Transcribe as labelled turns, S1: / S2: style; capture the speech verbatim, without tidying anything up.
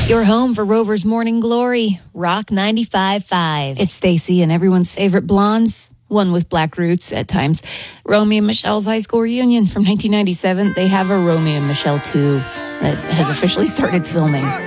S1: Your home for Rover's Morning Glory, Rock ninety-five point five. It's Stacy and everyone's favorite blondes, one with black roots at times. Romy and Michelle's high school reunion from nineteen ninety-seven. They have a Romy and Michelle two that has officially started filming.